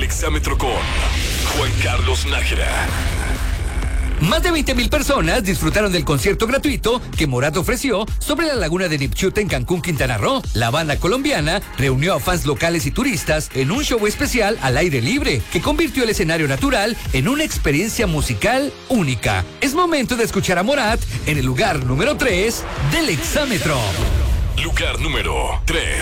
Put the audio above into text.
Exámetro con Juan Carlos Nájera. Más de 20,000 personas disfrutaron del concierto gratuito que Morat ofreció sobre la laguna de Nipchute en Cancún, Quintana Roo. La banda colombiana reunió a fans locales y turistas en un show especial al aire libre que convirtió el escenario natural en una experiencia musical única. Es momento de escuchar a Morat en el lugar número 3 del Exámetro. Lugar número 3.